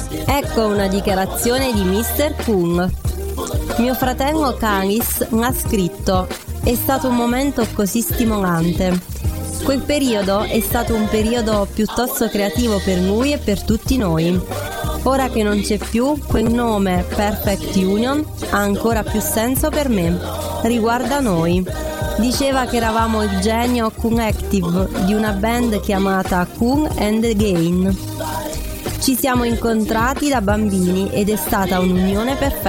Ecco una dichiarazione di Mr. Kung. Mio fratello Canis mi ha scritto: è stato un momento così stimolante. Quel periodo è stato un periodo piuttosto creativo per lui e per tutti noi. Ora che non c'è più, quel nome Perfect Union ha ancora più senso per me. Riguarda noi. Diceva che eravamo il genio collective di una band chiamata Cool and Again. Ci siamo incontrati da bambini ed è stata un'unione perfetta.